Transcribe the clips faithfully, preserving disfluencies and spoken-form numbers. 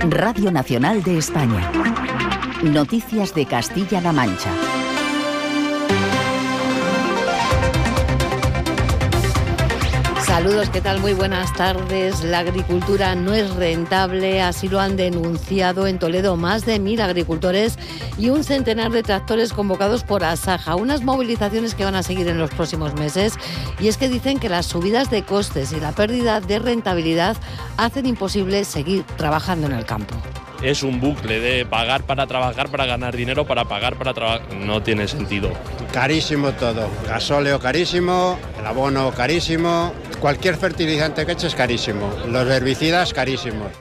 Radio Nacional de España. Noticias de Castilla-La Mancha. Saludos, ¿qué tal? Muy buenas tardes. La agricultura no es rentable, así lo han denunciado en Toledo más de mil agricultores y un centenar de tractores convocados por Asaja. Unas movilizaciones que van a seguir en los próximos meses, y es que dicen que las subidas de costes y la pérdida de rentabilidad hacen imposible seguir trabajando en el campo. Es un bucle de pagar para trabajar, para ganar dinero, para pagar para trabajar. No tiene sentido. Carísimo todo. Gasóleo carísimo, el abono carísimo, cualquier fertilizante que eches carísimo, los herbicidas carísimos.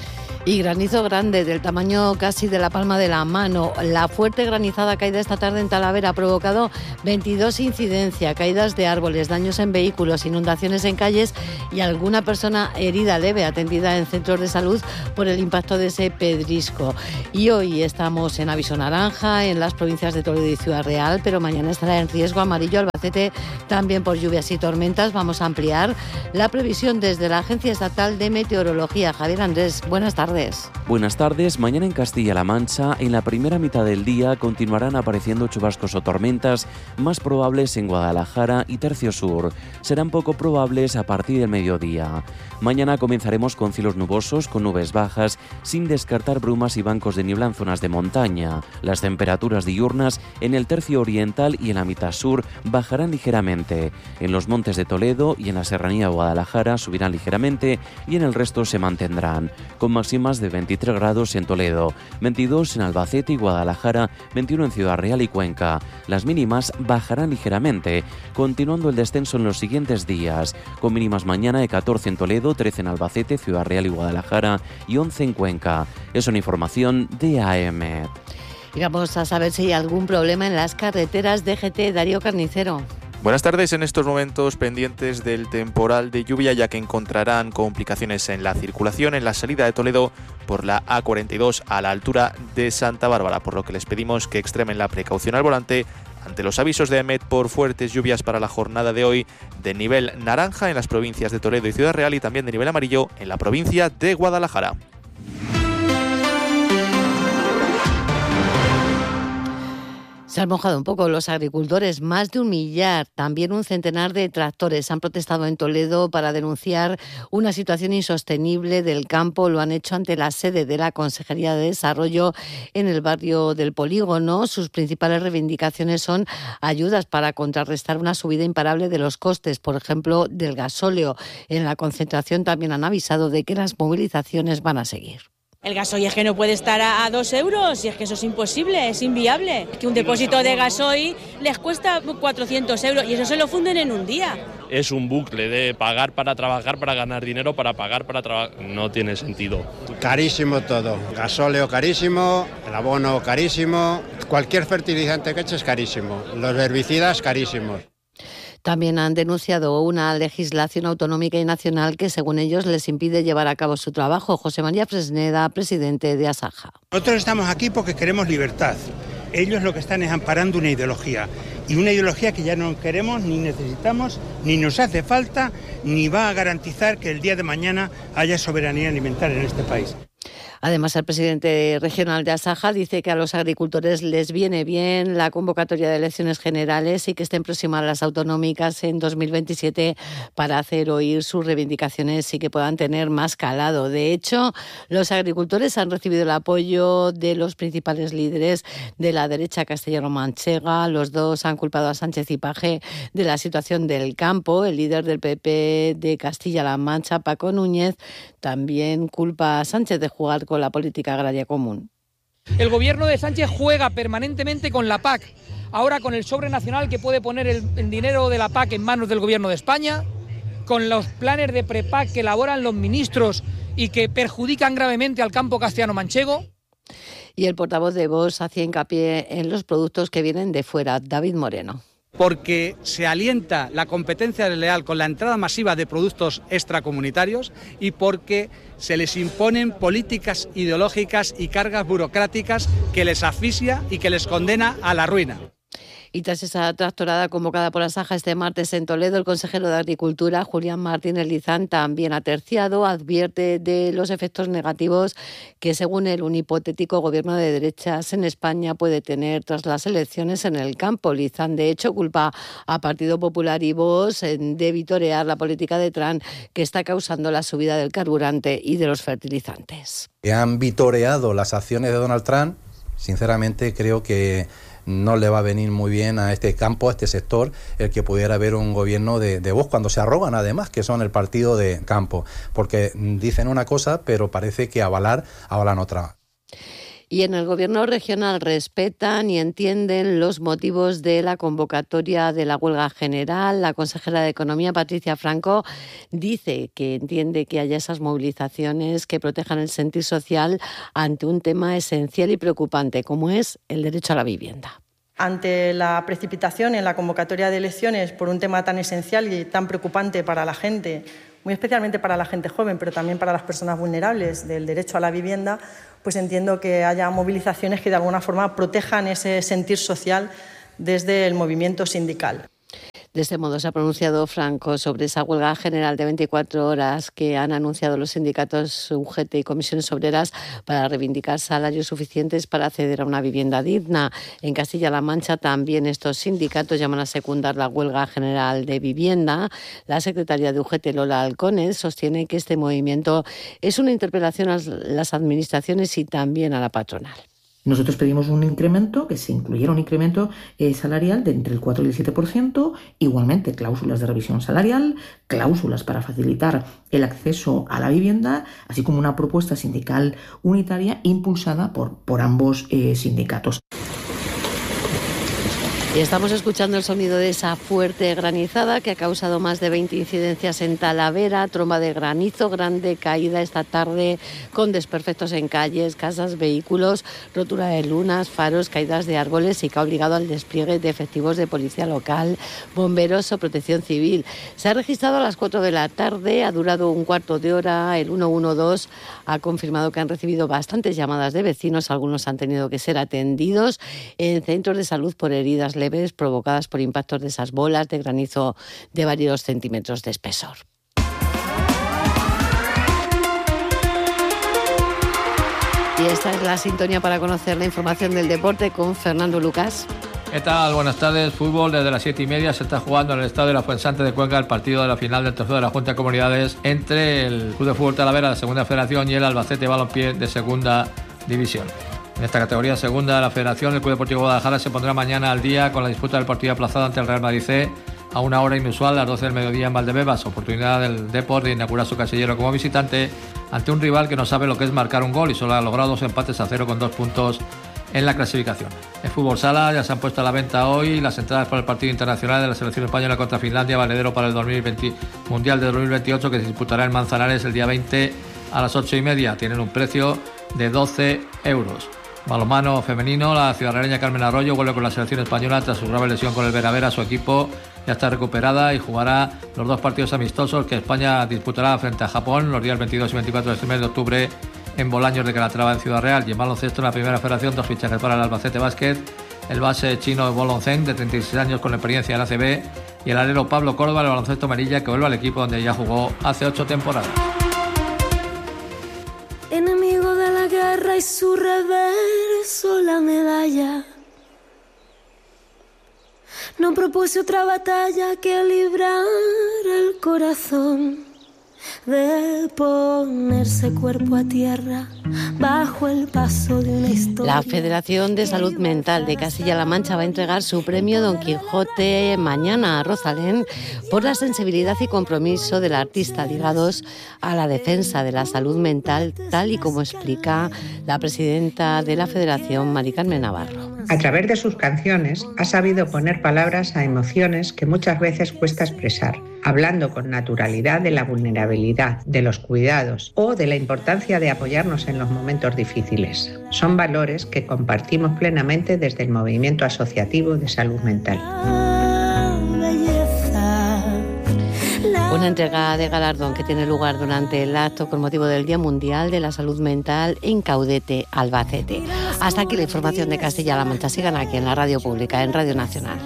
Y granizo grande, del tamaño casi de la palma de la mano. La fuerte granizada caída esta tarde en Talavera ha provocado veintidós incidencias, caídas de árboles, daños en vehículos, inundaciones en calles y alguna persona herida leve atendida en centros de salud por el impacto de ese pedrisco. Y hoy estamos en aviso naranja en las provincias de Toledo y Ciudad Real, pero mañana estará en riesgo amarillo Albacete también por lluvias y tormentas. Vamos a ampliar la previsión desde la Agencia Estatal de Meteorología. Javier Andrés, buenas tardes. Buenas tardes. Mañana en Castilla-La Mancha, en la primera mitad del día, continuarán apareciendo chubascos o tormentas, más probables en Guadalajara y Tercio Sur. Serán poco probables a partir del mediodía. Mañana comenzaremos con cielos nubosos, con nubes bajas, sin descartar brumas y bancos de niebla en zonas de montaña. Las temperaturas diurnas en el tercio oriental y en la mitad sur bajarán ligeramente. En los montes de Toledo y en la serranía de Guadalajara subirán ligeramente y en el resto se mantendrán, con máximas de veintitrés grados en Toledo, veintidós en Albacete y Guadalajara, veintiuno en Ciudad Real y Cuenca. Las mínimas bajarán ligeramente, continuando el descenso en los siguientes días, con mínimas mañana de catorce en Toledo, trece en Albacete, Ciudad Real y Guadalajara y once en Cuenca. Es una información de A M. Y vamos a saber si hay algún problema en las carreteras. D G T, Darío Carnicero. Buenas tardes. En estos momentos pendientes del temporal de lluvia, ya que encontrarán complicaciones en la circulación en la salida de Toledo por la A cuarenta y dos a la altura de Santa Bárbara, por lo que les pedimos que extremen la precaución al volante ante los avisos de AEMET por fuertes lluvias para la jornada de hoy, de nivel naranja en las provincias de Toledo y Ciudad Real y también de nivel amarillo en la provincia de Guadalajara. Se han mojado un poco los agricultores, más de un millar, también un centenar de tractores han protestado en Toledo para denunciar una situación insostenible del campo. Lo han hecho ante la sede de la Consejería de Desarrollo en el barrio del Polígono. Sus principales reivindicaciones son ayudas para contrarrestar una subida imparable de los costes, por ejemplo, del gasóleo. En la concentración también han avisado de que las movilizaciones van a seguir. El gasoil es que no puede estar a, a dos euros, y es que eso es imposible, es inviable. Es que un depósito de gasoil les cuesta cuatrocientos euros y eso se lo funden en un día. Es un bucle de pagar para trabajar, para ganar dinero, para pagar para trabajar. No tiene sentido. Carísimo todo. Gasóleo carísimo, el abono carísimo, cualquier fertilizante que eches carísimo, los herbicidas carísimos. También han denunciado una legislación autonómica y nacional que, según ellos, les impide llevar a cabo su trabajo. José María Fresneda, presidente de Asaja. Nosotros estamos aquí porque queremos libertad. Ellos lo que están es amparando una ideología. Y una ideología que ya no queremos, ni necesitamos, ni nos hace falta, ni va a garantizar que el día de mañana haya soberanía alimentaria en este país. Además, el presidente regional de Asaja dice que a los agricultores les viene bien la convocatoria de elecciones generales y que estén próximas las autonómicas en dos mil veintisiete para hacer oír sus reivindicaciones y que puedan tener más calado. De hecho, los agricultores han recibido el apoyo de los principales líderes de la derecha castellano-manchega. Los dos han culpado a Sánchez y Page de la situación del campo. El líder del P P de Castilla-La Mancha, Paco Núñez, también culpa a Sánchez de jugar con la política agraria común. El gobierno de Sánchez juega permanentemente con la P A C, ahora con el sobre nacional que puede poner el, el dinero de la P A C en manos del gobierno de España, con los planes de prepac que elaboran los ministros y que perjudican gravemente al campo castellano-manchego. Y el portavoz de Vox hacía hincapié en los productos que vienen de fuera. David Moreno. Porque se alienta la competencia desleal con la entrada masiva de productos extracomunitarios y porque se les imponen políticas ideológicas y cargas burocráticas que les asfixia y que les condena a la ruina. Y tras esa tractorada convocada por Asaja este martes en Toledo, el consejero de Agricultura, Julián Martínez Lizán, también aterciado, advierte de los efectos negativos que, según él, un hipotético gobierno de derechas en España puede tener tras las elecciones en el campo. Lizán, de hecho, culpa a Partido Popular y Vox de vitorear la política de Trump que está causando la subida del carburante y de los fertilizantes. Que han vitoreado las acciones de Donald Trump, sinceramente creo que no le va a venir muy bien a este campo, a este sector, el que pudiera haber un gobierno de, de Vox, cuando se arrogan además que son el partido de campo, porque dicen una cosa, pero parece que avalar, avalan otra. Y en el Gobierno regional respetan y entienden los motivos de la convocatoria de la huelga general. La consejera de Economía, Patricia Franco, dice que entiende que haya esas movilizaciones que protejan el sentir social ante un tema esencial y preocupante, como es el derecho a la vivienda. Ante la precipitación en la convocatoria de elecciones por un tema tan esencial y tan preocupante para la gente, muy especialmente para la gente joven, pero también para las personas vulnerables del derecho a la vivienda, pues entiendo que haya movilizaciones que de alguna forma protejan ese sentir social desde el movimiento sindical. De este modo se ha pronunciado Franco sobre esa huelga general de veinticuatro horas que han anunciado los sindicatos U G T y comisiones obreras para reivindicar salarios suficientes para acceder a una vivienda digna. En Castilla-La Mancha también estos sindicatos llaman a secundar la huelga general de vivienda. La secretaria de U G T, Lola Alcones, sostiene que este movimiento es una interpelación a las administraciones y también a la patronal. Nosotros pedimos un incremento, que se incluyera un incremento eh, salarial de entre el cuatro y el siete por ciento, igualmente cláusulas de revisión salarial, cláusulas para facilitar el acceso a la vivienda, así como una propuesta sindical unitaria impulsada por, por ambos eh, sindicatos. Y estamos escuchando el sonido de esa fuerte granizada que ha causado más de veinte incidencias en Talavera, tromba de granizo, grande caída esta tarde con desperfectos en calles, casas, vehículos, rotura de lunas, faros, caídas de árboles y que ha obligado al despliegue de efectivos de policía local, bomberos o protección civil. Se ha registrado a las cuatro de la tarde, ha durado un cuarto de hora, el ciento doce ha confirmado que han recibido bastantes llamadas de vecinos, algunos han tenido que ser atendidos en centros de salud por heridas leves provocadas por impactos de esas bolas de granizo de varios centímetros de espesor. Y esta es la sintonía para conocer la información del deporte con Fernando Lucas. ¿Qué tal? Buenas tardes. Fútbol, desde las siete y media se está jugando en el estadio de la Fuensante de Cuenca el partido de la final del trofeo de la Junta de Comunidades entre el Club de Fútbol Talavera de Segunda Federación y el Albacete Balompié de Segunda División. En esta categoría segunda de la Federación, el Club Deportivo Guadalajara se pondrá mañana al día con la disputa del partido aplazado ante el Real Madrid C a una hora inusual, a las doce del mediodía en Valdebebas. Oportunidad del Depor de inaugurar su casillero como visitante ante un rival que no sabe lo que es marcar un gol y solo ha logrado dos empates a cero con dos puntos en la clasificación. En fútbol sala ya se han puesto a la venta hoy las entradas para el partido internacional de la selección española contra Finlandia, valedero para el dos mil veinte, Mundial de dos mil veintiocho, que se disputará en Manzanares el día veinte a las ocho y media. Tienen un precio de doce euros. Balonmano femenino, la ciudadraleña Carmen Arroyo vuelve con la selección española tras su grave lesión con el Veravera. Su equipo ya está recuperada y jugará los dos partidos amistosos que España disputará frente a Japón los días veintidós y veinticuatro de este mes de octubre en Bolaños de Calatrava, en Ciudad Real. Y en baloncesto, en la primera federación, dos fichajes para el Albacete Basket, el base chino Bolonzen, de treinta y seis años con experiencia en A C B, y el alero Pablo Córdoba, el baloncesto Merilla, que vuelve al equipo donde ya jugó hace ocho temporadas. Enemigo de la guerra y su reverso, la medalla. No propuse otra batalla que librar el corazón, de ponerse cuerpo a tierra bajo el paso de una historia. La Federación de Salud Mental de Castilla-La Mancha va a entregar su premio Don Quijote mañana a Rosalén por la sensibilidad y compromiso del artista ligados a la defensa de la salud mental, tal y como explica la presidenta de la Federación, Mari Carmen Navarro. A través de sus canciones ha sabido poner palabras a emociones que muchas veces cuesta expresar, hablando con naturalidad de la vulnerabilidad, de los cuidados o de la importancia de apoyarnos en los momentos difíciles. Son valores que compartimos plenamente desde el movimiento asociativo de salud mental. Una una entrega de galardón que tiene lugar durante el acto con motivo del Día Mundial de la Salud Mental en Caudete, Albacete. Hasta aquí la información de Castilla-La Mancha. Sigan aquí en la radio pública, en Radio Nacional.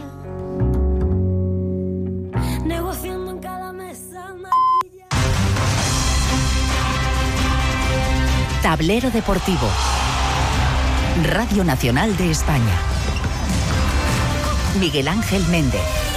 Tablero Deportivo. Radio Nacional de España. Miguel Ángel Méndez.